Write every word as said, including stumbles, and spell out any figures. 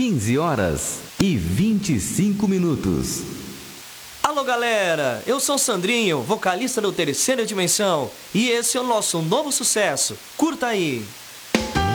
quinze horas e vinte e cinco minutos. Alô galera, eu sou Sandrinho, vocalista do Terceira Dimensão, e esse é o nosso novo sucesso. Curta aí!